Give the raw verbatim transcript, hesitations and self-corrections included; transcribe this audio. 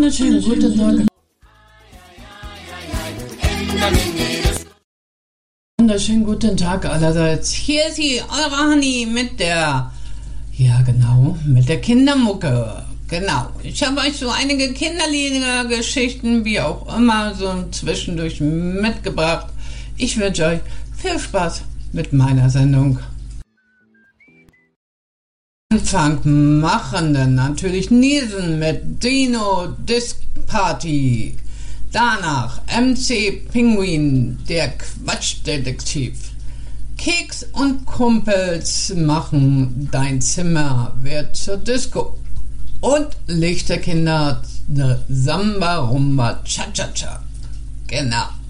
Wunderschönen guten Tag. Wunderschönen guten Tag allerseits. Hier ist sie, eure Hanni mit der, ja genau, mit der Kindermucke. Genau. Ich habe euch so einige Kinderlieder, Geschichten, wie auch immer, so zwischendurch mitgebracht. Ich wünsche euch viel Spaß mit meiner Sendung. Anfang machen dann natürlich Niesen mit Dino Disc Party. Danach M C Pinguin, der Quatschdetektiv. Keks und Kumpels machen Dein Zimmer wird zur Disco. Und Lichterkinder, Samba Rumba Cha Cha Cha. Genau.